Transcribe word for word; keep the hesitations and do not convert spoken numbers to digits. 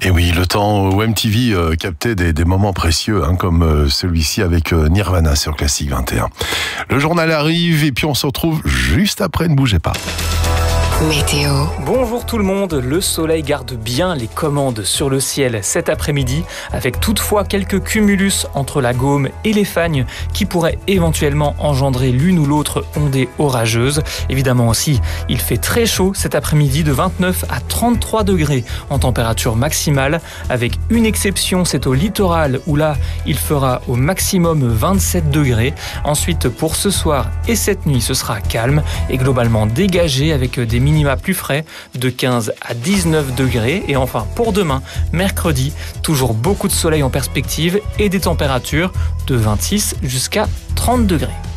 Et oui, le temps où M T V euh, captait des, des moments précieux, hein, comme euh, celui-ci avec euh, Nirvana sur Classique vingt et un. Le journal arrive et puis on se retrouve juste après, ne bougez pas. Météo. Bonjour tout le monde, le soleil garde bien les commandes sur le ciel cet après-midi, avec toutefois quelques cumulus entre la Gaume et les Fagnes qui pourraient éventuellement engendrer l'une ou l'autre ondée orageuse. Évidemment aussi, il fait très chaud cet après-midi de vingt-neuf à trente-trois degrés en température maximale, avec une exception, c'est au littoral où là, il fera au maximum vingt-sept degrés. Ensuite, pour ce soir et cette nuit, ce sera calme et globalement dégagé avec des minima plus frais de quinze à dix-neuf degrés. Et enfin pour demain, mercredi, toujours beaucoup de soleil en perspective et des températures de vingt-six jusqu'à trente degrés.